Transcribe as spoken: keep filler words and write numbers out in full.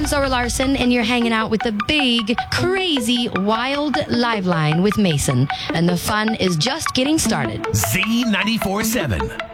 I'm Zoe Larson, and you're hanging out with the big, crazy, wild live line with Mason. And the fun is just getting started. Z ninety-four seven.